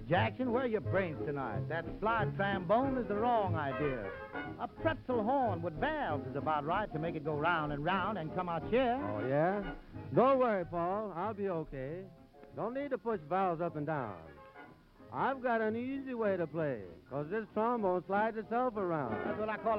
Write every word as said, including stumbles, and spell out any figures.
Jackson, where are your brains tonight? That slide trombone is the wrong idea. A pretzel horn with valves is about right to make it go round and round and come out here. Oh, yeah? Don't worry, Paul. I'll be okay. Don't need to push valves up and down. I've got an easy way to play, because this trombone slides itself around. That's what I call